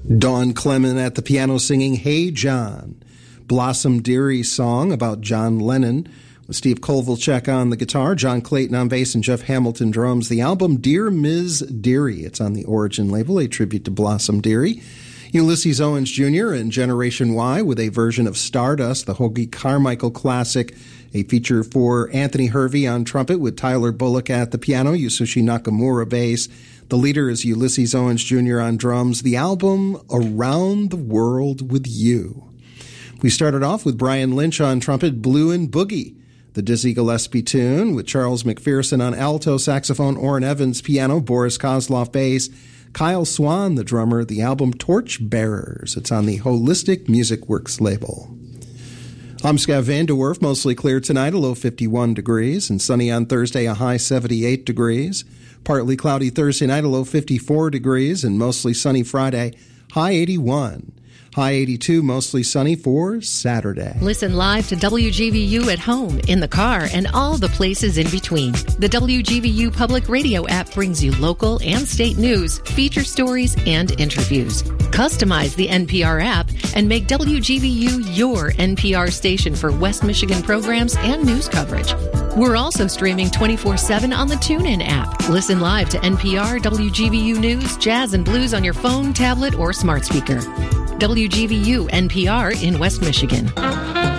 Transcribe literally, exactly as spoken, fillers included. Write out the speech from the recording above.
Dawn Clement at the piano singing Hey John. Blossom Deary's song about John Lennon, with Steve Kovalchuk on the guitar, John Clayton on bass, and Jeff Hamilton drums. The album Dear Miz Deary, it's on the Origin label, a tribute to Blossom Deary. Ulysses Owens Junior and Generation Y with a version of Stardust, the Hoagy Carmichael classic, a feature for Anthony Hervey on trumpet with Tyler Bullock at the piano, Yasushi Nakamura bass. The leader is Ulysses Owens Junior on drums. The album Around the World with You. We started off with Brian Lynch on trumpet, Blue and Boogie, the Dizzy Gillespie tune with Charles McPherson on alto saxophone, Orrin Evans piano, Boris Kozlov bass, Kyle Swan, the drummer. The album Torch Bearers. It's on the Holistic Music Works label. I'm Scott Van de Werf. Mostly clear tonight, a low fifty-one degrees, and sunny on Thursday, a high seventy-eight degrees. Partly cloudy Thursday night, a low fifty-four degrees, and mostly sunny Friday, high eighty-one. High eighty-two, mostly sunny for Saturday. Listen live to W G V U at home, in the car, and all the places in between. The W G V U Public Radio app brings you local and state news, feature stories, and interviews. Customize the N P R app and make W G V U your N P R station for West Michigan programs and news coverage. We're also streaming twenty-four seven on the TuneIn app. Listen live to N P R, W G V U News, Jazz, and Blues on your phone, tablet, or smart speaker. W G V U N P R in West Michigan.